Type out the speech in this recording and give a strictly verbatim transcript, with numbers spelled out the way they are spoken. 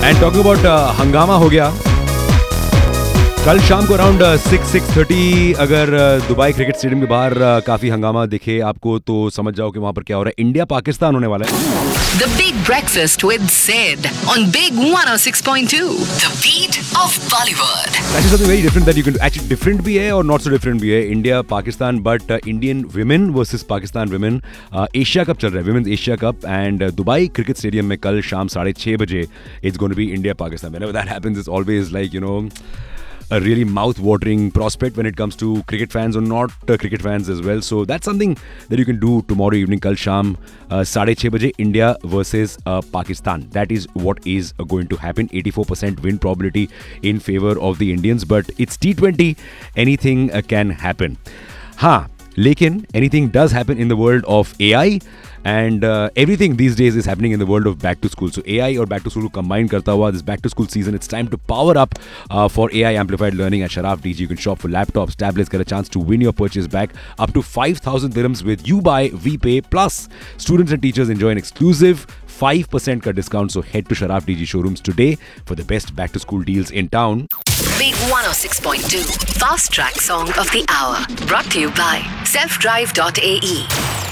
And talking about हंगामा हो गया कल शाम को अराउंड सिक्स सिक्स थर्टी अगर दुबई क्रिकेट स्टेडियम के बाहर uh, काफी हंगामा दिखे आपको तो समझ जाओ कि वहां पर क्या हो रहा है. इंडिया पाकिस्तान होने वाला है. The Big Breakfast with Sid on Big one oh six point two. The beat of Bollywood. Actually something very different that you can do. Actually different भी है और not so different भी है. India Pakistan but uh, Indian women versus Pakistan women. Asia cup चल रहा है, Women's Asia Cup and uh, Dubai cricket stadium में कल शाम साढ़े छह बजे it's going to be India Pakistan. Whenever that happens it's always like you know a really mouth-watering prospect when it comes to cricket fans or not uh, cricket fans as well. So that's something that you can do tomorrow evening. Kal sham साढ़े छह बजे India versus uh, Pakistan. That is what is uh, going to happen. eighty-four percent win probability in favor of the Indians. But it's T twenty. Anything uh, can happen. हाँ, लेकिन anything does happen in the world of A I. And uh, everything these days is happening in the world of back to school. So A I or back to school को combine करता हुआ this back to school season, it's time to power up uh, for A I amplified learning at Sharaf D G. You can shop for laptops, tablets, get a chance to win your purchase back up to five thousand dirhams with You Buy VPay. Plus, students and teachers enjoy an exclusive five percent ka discount. So head to Sharaf D G showrooms today for the best back to school deals in town. Big one oh six point two. Fast Track Song of the Hour. Brought to you by self drive dot A E.